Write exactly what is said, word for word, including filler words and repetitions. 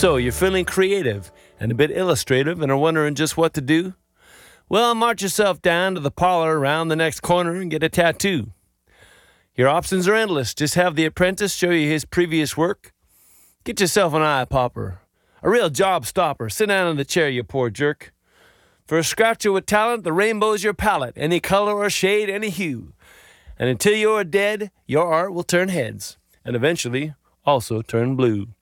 So, you're feeling creative and a bit illustrative and are wondering just what to do? Well, march yourself down to the parlor around the next corner and get a tattoo. Your options are endless. Just have the apprentice show you his previous work. Get yourself an eye popper, a real job stopper. Sit down in the chair, you poor jerk. For a scratcher with talent, the rainbow's your palette, any color or shade, any hue. And until you're dead, your art will turn heads, and eventually also turn blue.